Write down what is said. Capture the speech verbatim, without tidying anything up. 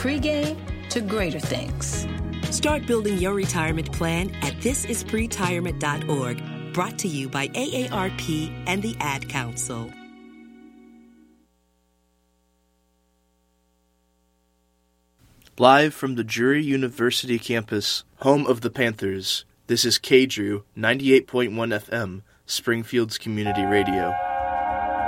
pregame to greater things. Start building your retirement plan at this is pretirement dot org. Brought to you by A A R P and the Ad Council. Live from the Drury University campus, home of the Panthers, this is K-Drew ninety-eight point one F M, Springfield's community radio.